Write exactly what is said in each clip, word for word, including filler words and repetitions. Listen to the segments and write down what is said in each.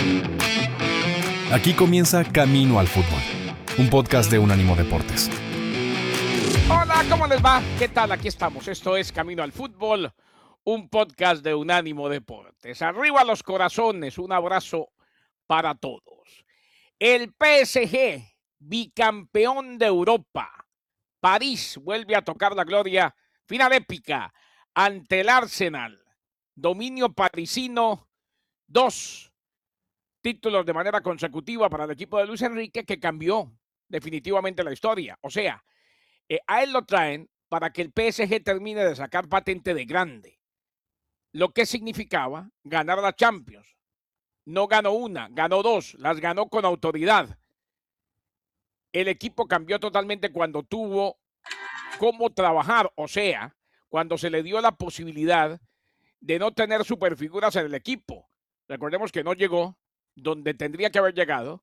Aquí comienza Camino al Fútbol, un podcast de Unánimo Deportes. Hola, ¿cómo les va? ¿Qué tal? Aquí estamos. Esto es Camino al Fútbol, un podcast de Unánimo Deportes. Arriba los corazones, un abrazo para todos. El P S G, bicampeón de Europa. París vuelve a tocar la gloria. Final épica ante el Arsenal. Dominio parisino, dos títulos de manera consecutiva para el equipo de Luis Enrique, que cambió definitivamente la historia. O sea, eh, a él lo traen para que el P S G termine de sacar patente de grande, lo que significaba ganar la Champions. No ganó una, ganó dos, las ganó con autoridad. El equipo cambió totalmente cuando tuvo cómo trabajar, o sea, cuando se le dio la posibilidad de no tener superfiguras en el equipo. Recordemos que no llegó donde tendría que haber llegado,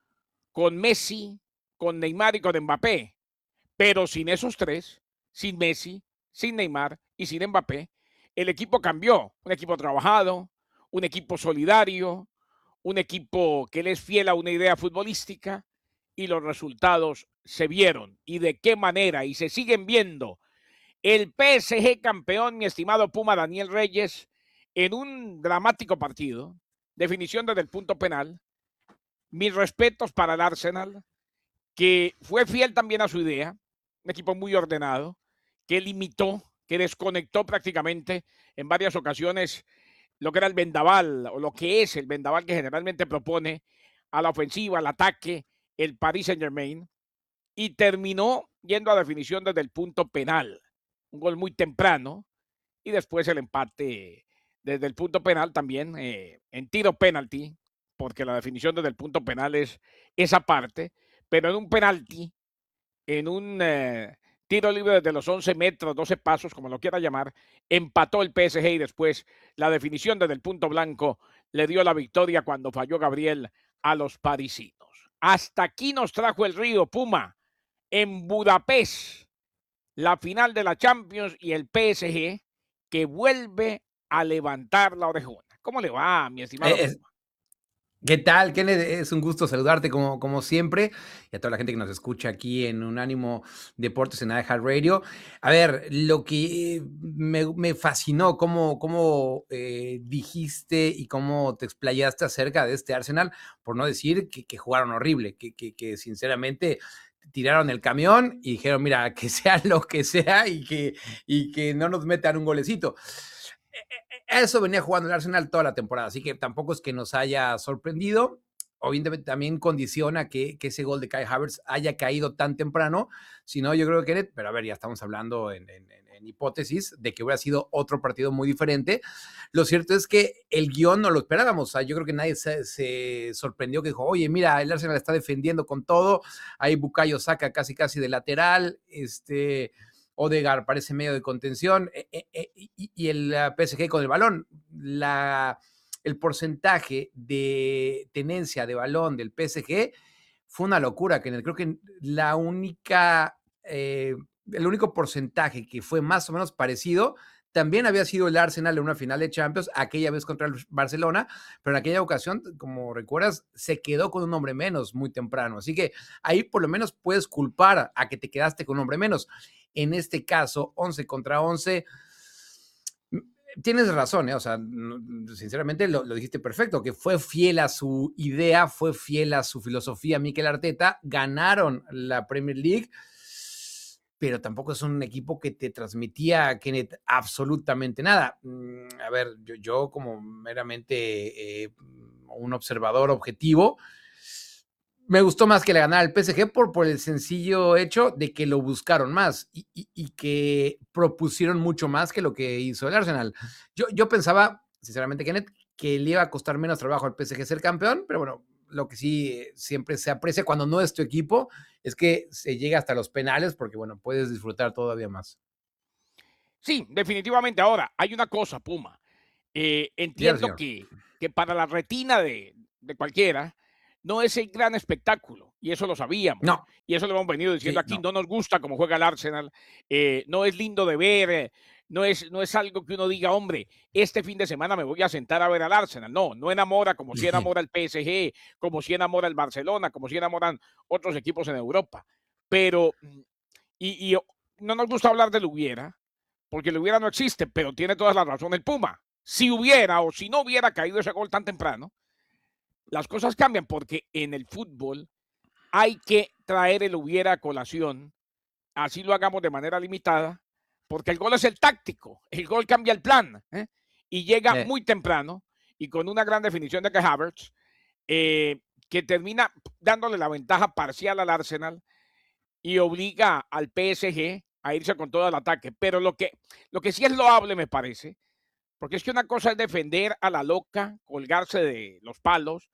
con Messi, con Neymar y con Mbappé. Pero sin esos tres, sin Messi, sin Neymar y sin Mbappé, el equipo cambió. Un equipo trabajado, un equipo solidario, un equipo que le es fiel a una idea futbolística, y los resultados se vieron. ¿Y de qué manera? Y se siguen viendo. El P S G campeón, mi estimado Puma Daniel Reyes, en un dramático partido. Definición desde el punto penal. Mis respetos para el Arsenal, que fue fiel también a su idea. Un equipo muy ordenado, que limitó, que desconectó prácticamente en varias ocasiones lo que era el vendaval, o lo que es el vendaval que generalmente propone a la ofensiva, al ataque, el Paris Saint-Germain, y terminó yendo a definición desde el punto penal. Un gol muy temprano, y después el empate desde el punto penal también, eh, en tiro penalti, porque la definición desde el punto penal es esa parte, pero en un penalti, en un eh, tiro libre desde los once metros, doce pasos, como lo quiera llamar, empató el P S G, y después la definición desde el punto blanco le dio la victoria cuando falló Gabriel a los parisinos. Hasta aquí nos trajo el río Puma, en Budapest, la final de la Champions, y el P S G que vuelve a levantar la orejona. ¿Cómo le va, mi estimado Es, Puma? ¿Qué tal, Kenneth? Es un gusto saludarte como, como siempre, y a toda la gente que nos escucha aquí en Unánimo Deportes en iHeartRadio. A ver, lo que me, me fascinó, cómo, cómo eh, dijiste y cómo te explayaste acerca de este Arsenal, por no decir que, que jugaron horrible, que, que, que sinceramente tiraron el camión y dijeron, mira, que sea lo que sea y que, y que no nos metan un golecito. Eso venía jugando el Arsenal toda la temporada, así que tampoco es que nos haya sorprendido. Obviamente también condiciona que, que ese gol de Kai Havertz haya caído tan temprano. Si no, yo creo que, pero a ver, ya estamos hablando en, en, en hipótesis de que hubiera sido otro partido muy diferente. Lo cierto es que el guión no lo esperábamos. O sea, yo creo que nadie se, se sorprendió, que dijo, oye, mira, el Arsenal está defendiendo con todo. Ahí Bukayo Saka casi casi de lateral. Este... Odegaard parece medio de contención, eh, eh, y, y el P S G con el balón. La, el porcentaje de tenencia de balón del P S G fue una locura, que creo que la única, eh, el único porcentaje que fue más o menos parecido también había sido el Arsenal en una final de Champions, aquella vez contra el Barcelona, pero en aquella ocasión, como recuerdas, se quedó con un hombre menos muy temprano. Así que ahí por lo menos puedes culpar a que te quedaste con un hombre menos. En este caso, once contra once, tienes razón, ¿eh? O sea, sinceramente lo, lo dijiste perfecto, que fue fiel a su idea, fue fiel a su filosofía Mikel Arteta, ganaron la Premier League, pero tampoco es un equipo que te transmitía, Kenneth, absolutamente nada. A ver, yo, yo como meramente eh, un observador objetivo, me gustó más que le ganara el P S G por, por el sencillo hecho de que lo buscaron más y, y, y que propusieron mucho más que lo que hizo el Arsenal. Yo, yo pensaba, sinceramente, Kenneth, que le iba a costar menos trabajo al P S G ser campeón, pero bueno, lo que sí siempre se aprecia cuando no es tu equipo es que se llega hasta los penales, porque bueno, puedes disfrutar todavía más. Sí, definitivamente. Ahora, hay una cosa, Puma. Eh, entiendo Señor. que, que para la retina de, de cualquiera no es el gran espectáculo, y eso lo sabíamos. No. Y eso lo hemos venido diciendo Sí, aquí. no. No nos gusta cómo juega el Arsenal. Eh, no es lindo de ver. no es, no es algo que uno diga, hombre, este fin de semana me voy a sentar a ver al Arsenal. No, no enamora como si enamora el P S G, como si enamora el Barcelona, como si enamoran otros equipos en Europa. Pero, y, y no nos gusta hablar del hubiera, porque el hubiera no existe, pero tiene toda la razón el Puma. Si hubiera o si no hubiera caído ese gol tan temprano, las cosas cambian porque en el fútbol hay que traer el hubiera a colación, así lo hagamos de manera limitada, porque el gol es el táctico, el gol cambia el plan, ¿eh? Y llega Eh. muy temprano y con una gran definición de Kai Havertz, eh, que termina dándole la ventaja parcial al Arsenal y obliga al P S G a irse con todo el ataque. Pero lo que, lo que sí es loable, me parece, porque es que una cosa es defender a la loca, colgarse de los palos,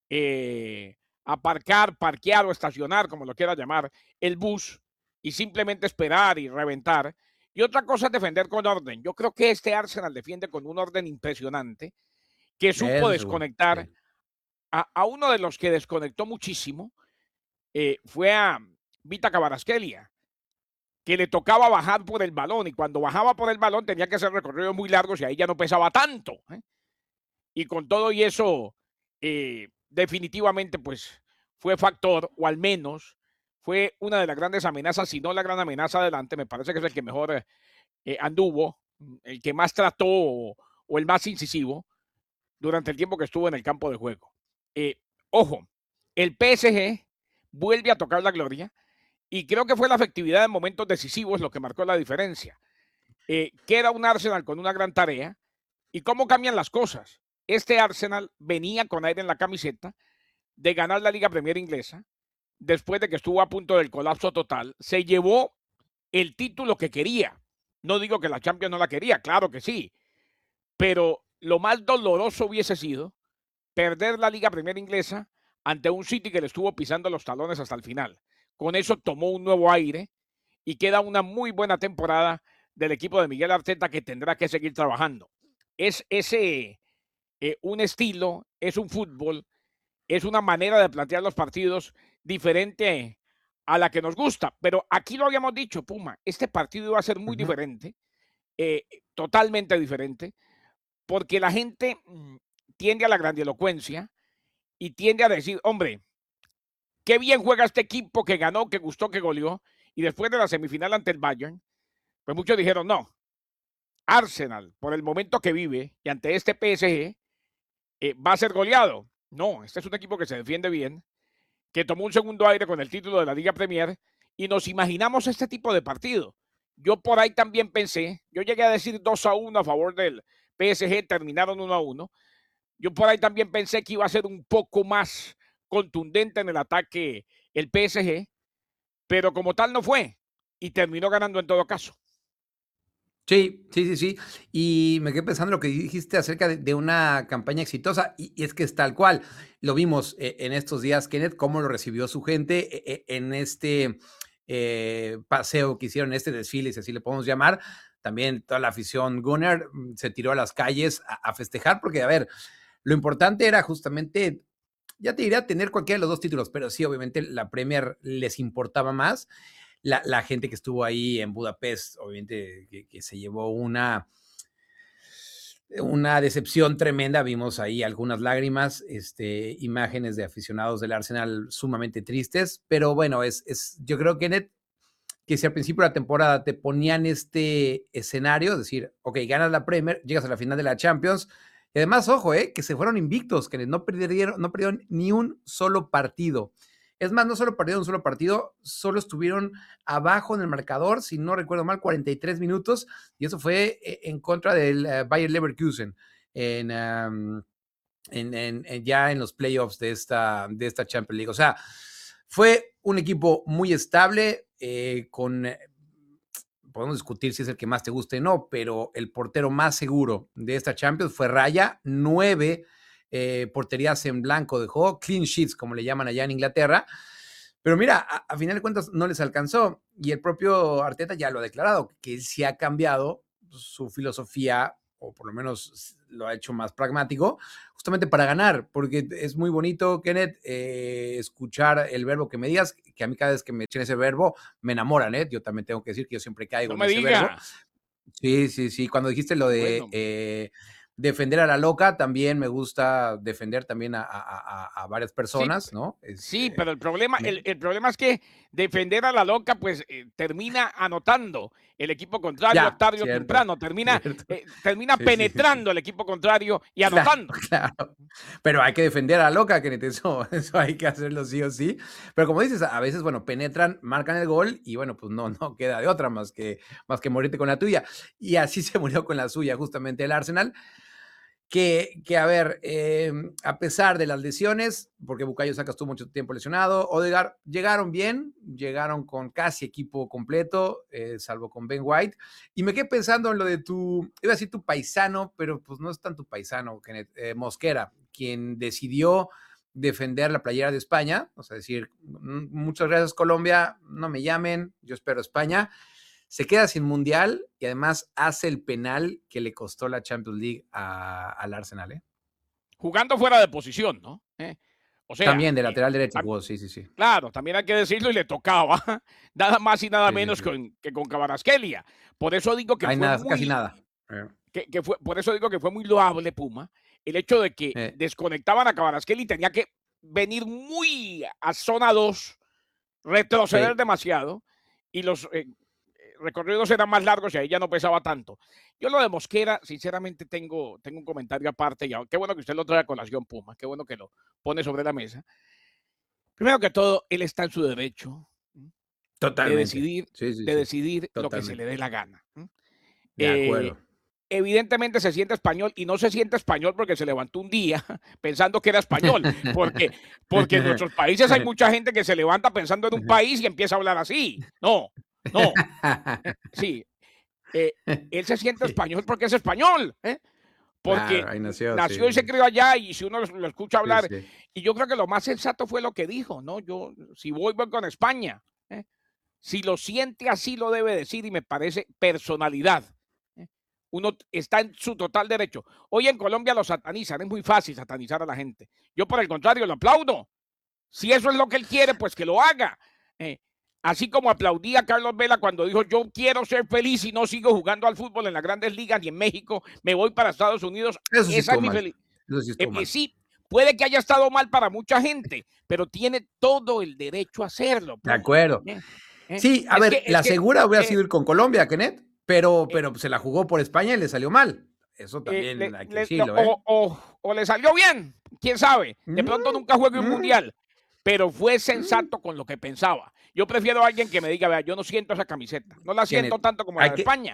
eh, aparcar, parquear o estacionar, como lo quiera llamar, el bus y simplemente esperar y reventar. Y otra cosa es defender con orden. Yo creo que este Arsenal defiende con un orden impresionante, que supo Eso seguro, desconectar sí. a, a uno de los que desconectó muchísimo, eh, fue a Vita Kvaratskhelia, que le tocaba bajar por el balón y cuando bajaba por el balón tenía que hacer recorridos muy largos y ahí ya no pesaba tanto, ¿eh? Y con todo y eso, eh, definitivamente pues fue factor, o al menos fue una de las grandes amenazas, si no la gran amenaza adelante. Me parece que es el que mejor eh, anduvo, el que más trató o, o, el más incisivo durante el tiempo que estuvo en el campo de juego. Eh, ojo, el P S G vuelve a tocar la gloria y creo que fue la efectividad en momentos decisivos lo que marcó la diferencia. Eh, queda un Arsenal con una gran tarea y cómo cambian las cosas. Este Arsenal venía con aire en la camiseta de ganar la Liga Premier Inglesa después de que estuvo a punto del colapso total. Se llevó el título que quería. No digo que la Champions no la quería, claro que sí, pero lo más doloroso hubiese sido perder la Liga Premier Inglesa ante un City que le estuvo pisando los talones hasta el final. Con eso tomó un nuevo aire y queda una muy buena temporada del equipo de Miguel Arteta, que tendrá que seguir trabajando. Es ese eh, un estilo, es un fútbol, es una manera de plantear los partidos diferente a la que nos gusta. Pero aquí lo habíamos dicho, Puma, este partido iba a ser muy Uh-huh. diferente, eh, totalmente diferente, porque la gente mmm, tiende a la grandilocuencia y tiende a decir, hombre, qué bien juega este equipo que ganó, que gustó, que goleó, y después de la semifinal ante el Bayern, pues muchos dijeron, no, Arsenal, por el momento que vive y ante este P S G, eh, va a ser goleado. No, este es un equipo que se defiende bien, que tomó un segundo aire con el título de la Liga Premier y nos imaginamos este tipo de partido. Yo por ahí también pensé, yo llegué a decir dos a uno a favor del P S G, terminaron uno a uno. Yo por ahí también pensé que iba a ser un poco más contundente en el ataque el P S G, pero como tal no fue y terminó ganando en todo caso. Sí, sí, sí, sí. Y me quedé pensando lo que dijiste acerca de, de una campaña exitosa, y, y es que es tal cual. Lo vimos eh, en estos días, Kenneth, cómo lo recibió su gente eh, eh, en este eh, paseo que hicieron, este desfile, si así le podemos llamar. También toda la afición Gunner mm, se tiró a las calles a, a festejar, porque, a ver, lo importante era justamente, ya te diría, tener cualquiera de los dos títulos, pero sí, obviamente la Premier les importaba más. La, la gente que estuvo ahí en Budapest, obviamente que, que se llevó una, una decepción tremenda. Vimos ahí algunas lágrimas, este, imágenes de aficionados del Arsenal sumamente tristes, pero bueno, es, es yo creo que, que si al principio de la temporada te ponían este escenario, es decir, ok, ganas la Premier, llegas a la final de la Champions, y además, ojo, eh, que se fueron invictos, que no perdieron, no perdieron ni un solo partido. Es más, no solo perdieron un solo partido, solo estuvieron abajo en el marcador, si no recuerdo mal, cuarenta y tres minutos, y eso fue en contra del uh, Bayer Leverkusen, en, um, en, en, en, ya en los playoffs de esta, de esta Champions League. O sea, fue un equipo muy estable, eh, con, podemos discutir si es el que más te guste o no, pero el portero más seguro de esta Champions fue Raya, nueve Eh, porterías en blanco dejó, clean sheets, como le llaman allá en Inglaterra. Pero mira, a, a final de cuentas no les alcanzó. Y el propio Arteta ya lo ha declarado, que él sí ha cambiado su filosofía, o por lo menos lo ha hecho más pragmático, justamente para ganar, porque es muy bonito, Kenneth, eh, escuchar el verbo que me digas, que a mí cada vez que me echen ese verbo me enamoran, ¿eh? Yo también tengo que decir que yo siempre caigo No en me ese diga. verbo. Sí, sí, sí. Cuando dijiste lo de Bueno, eh, defender a la loca, también me gusta defender también a, a- a- a varias sí, personas, ¿no? sí, Este, pero el problema, me- el, el problema es que defender a la loca, pues eh, termina anotando el equipo contrario ya, tarde o cierto, temprano, termina, cierto. eh, termina Sí, sí, sí. penetrando el equipo contrario y Claro, anotando. claro. Pero hay que defender a la loca, Kenneth, eso, eso hay que hacerlo sí o sí. Pero como dices, a veces, bueno, penetran, marcan el gol y bueno, pues no, no queda de otra más que, más que morirte con la tuya. Y así se murió con la suya, justamente el Arsenal. Que, que a ver, eh, a pesar de las lesiones, porque Bukayo Saka estuvo mucho tiempo lesionado, Odegaard llegaron bien, llegaron con casi equipo completo, eh, salvo con Ben White, y me quedé pensando en lo de tu, iba a decir tu paisano, pero pues no es tan tu paisano, Kenneth, eh, Mosquera, quien decidió defender la playera de España, o sea, decir, muchas gracias Colombia, no me llamen, yo espero España, se queda sin mundial y además hace el penal que le costó la Champions League a, al Arsenal, ¿eh? Jugando fuera de posición, ¿no? Eh, O sea, También de eh, lateral derecho tam- jugó, sí, sí, sí. claro, también hay que decirlo y le tocaba nada más y nada Sí, sí, menos sí. con, que con Cabarasquelia. Por eso digo que Hay fue nada, casi muy, nada. Eh, que, que fue, por eso digo que fue muy loable Puma, el hecho de que eh, desconectaban a Cabarasqueli y tenía que venir muy a zona dos, retroceder sí. demasiado y los eh, recorridos eran más largos y ahí ya no pesaba tanto. Yo lo de Mosquera, sinceramente, tengo, tengo un comentario aparte. Ya. Qué bueno que usted lo trae a colación, Puma. Qué bueno que lo pone sobre la mesa. Primero que todo, él está en su derecho de Totalmente. decidir, Sí, sí, de sí. decidir lo que se le Totalmente. dé la gana. De Eh, acuerdo. evidentemente se siente español y no se siente español porque se levantó un día pensando que era español, porque, porque en nuestros países hay mucha gente que se levanta pensando en un país y empieza a hablar así. No, no, eh, sí, eh, él se siente Sí, español porque es español, ¿eh? claro, Porque ahí nació, sí, nació y se sí. crió allá y si uno lo, lo escucha Sí, hablar, sí. y yo creo que lo más sensato fue lo que dijo, ¿no? Yo, si voy, voy con España. ¿eh? Si lo siente así, lo debe decir y me parece personalidad. ¿eh? Uno está en su total derecho. Hoy en Colombia lo satanizan, es muy fácil satanizar a la gente. Yo, por el contrario, lo aplaudo. Si eso es lo que él quiere, pues que lo haga. Eh, así como aplaudí a Carlos Vela cuando dijo, yo quiero ser feliz y no sigo jugando al fútbol en las grandes ligas ni en México, me voy para Estados Unidos. Eso sí Esa es estuvo mi mal. felicidad. Eso sí Eh, estuvo eh, mal. sí, puede que haya estado mal para mucha gente, pero tiene todo el derecho a hacerlo, De Puma. acuerdo. ¿eh? ¿eh? Sí, a Es que, ver, es la que, segura hubiera eh, sido ir con Colombia, Kenneth, pero, eh, pero se la jugó por España y le salió mal. Eso eh, también le, hay que le, le, decirlo, ¿eh? o, o, o, le salió bien, quién sabe. De Mm, pronto nunca juegue un mm, mundial, pero fue mm. sensato con lo que pensaba. Yo prefiero a alguien que me diga, vea, yo no siento esa camiseta, no la siento Kenneth, tanto como la hay de que, España.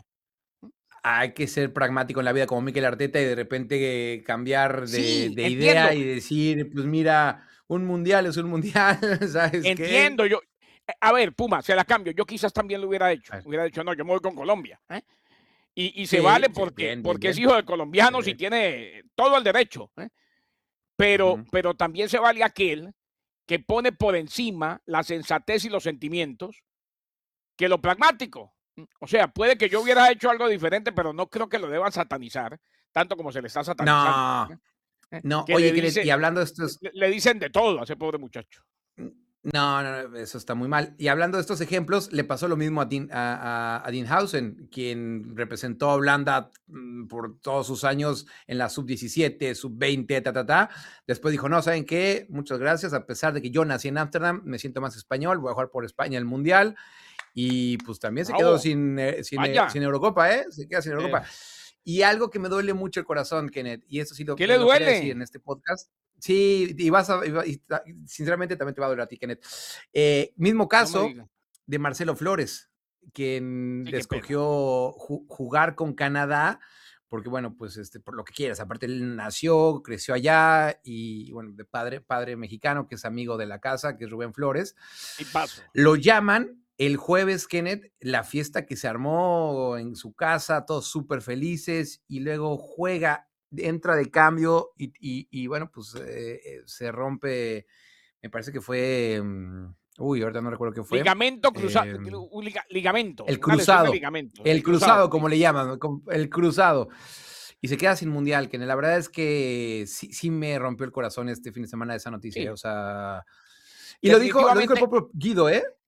hay que ser pragmático en la vida como Mikel Arteta y de repente eh, cambiar de, Sí, de idea entiendo, y decir, pues mira, un mundial es un mundial, ¿sabes qué? entiendo. Yo, eh, a ver, Puma, se la cambio. Yo quizás también lo hubiera hecho. A ver, Hubiera dicho, no, yo me voy con Colombia. ¿eh? Y, y se vale sí, sí, porque, bien, bien, porque es bien. hijo de Sí. colombianos y tiene todo el derecho. ¿eh? Pero, Ujú. pero también se vale aquel que pone por encima la sensatez y los sentimientos que lo pragmático. O sea, puede que yo hubiera hecho algo diferente, pero no creo que lo deban satanizar, tanto como se le está satanizando. No, ¿eh? ¿Eh? no, Que le oye, Kenneth, y dice, hablando de estos, le, le dicen de todo a ese pobre muchacho. no, no, no, eso está muy mal. Y hablando de estos ejemplos, le pasó lo mismo a Dean, a, a, a Dean Housen, quien representó a Holanda mm, por todos sus años en la sub diecisiete, sub veinte, ta, ta, ta. Después dijo, no, ¿saben qué? Muchas gracias. A pesar de que yo nací en Ámsterdam, me siento más español, voy a jugar por España el Mundial. Y pues también se quedó Bravo, sin, eh, sin, eh, vaya. sin Eurocopa, ¿eh? Se queda sin Eh, Eurocopa. Y algo que me duele mucho el corazón, Kenneth, y eso sí lo, ¿Qué le lo quería decir en duele? este podcast. Sí, y vas a, y va- y ta- sinceramente también te va a doler a ti, Kenneth. Eh, mismo No me caso diga. de Marcelo Flores, quien Sí, qué pena. escogió ju- jugar con Canadá, porque bueno, pues este, por lo que quieras, aparte él nació, creció allá y bueno, de padre, padre mexicano que es amigo de la casa, que es Rubén Flores, Y paso. lo llaman el jueves, Kenneth, la fiesta que se armó en su casa, todos súper felices, y luego juega, entra de cambio y, y, y bueno, pues eh, eh, se rompe, me parece que fue, um, uy, ahorita no recuerdo qué fue, Ligamento cruzado, eh, un liga, ligamento, el una lesión de cruzado, ligamento, el el cruzado, cruzado, sí. como le llaman, el cruzado. Y se queda sin mundial, que la verdad es que sí, sí me rompió el corazón este fin de semana esa noticia, ¿eh? Sí, O sea, y lo dijo, lo dijo el definitivamente, propio Guido, ¿eh?